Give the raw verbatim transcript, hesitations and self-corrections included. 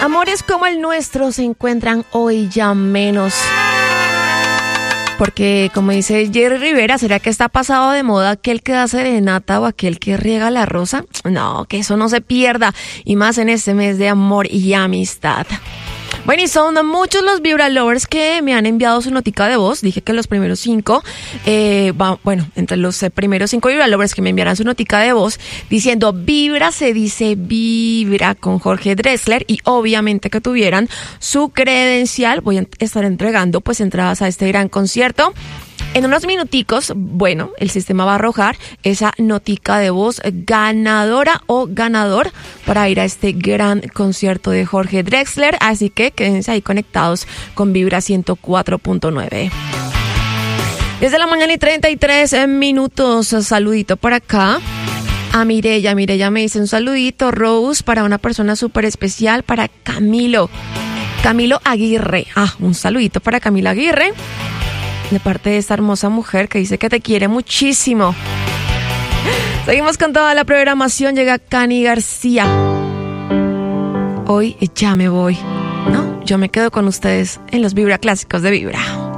Amores como el nuestro se encuentran hoy ya menos. Porque, como dice Jerry Rivera, ¿será que está pasado de moda aquel que da serenata o aquel que riega la rosa? No, que eso no se pierda, y más en este mes de amor y amistad. Bueno, y son muchos los Vibra Lovers que me han enviado su notica de voz. Dije que los primeros cinco, eh, va, bueno, entre los eh, primeros cinco Vibra Lovers que me enviarán su notica de voz diciendo Vibra se dice Vibra con Jorge Drexler, y obviamente que tuvieran su credencial. Voy a estar entregando pues entradas a este gran concierto. En unos minuticos, bueno, el sistema va a arrojar esa notica de voz ganadora o ganador para ir a este gran concierto de Jorge Drexler. Así que quédense ahí conectados con Vibra ciento cuatro punto nueve. Desde la mañana y treinta y tres minutos, saludito por acá a Mireya. Mireya me dice un saludito, Rose, para una persona súper especial, para Camilo. Camilo Aguirre. Ah, un saludito para Camilo Aguirre, de parte de esta hermosa mujer que dice que te quiere muchísimo. Seguimos con toda la programación. Llega Cani García. Hoy ya me voy. No, yo me quedo con ustedes en los Vibra Clásicos de Vibra.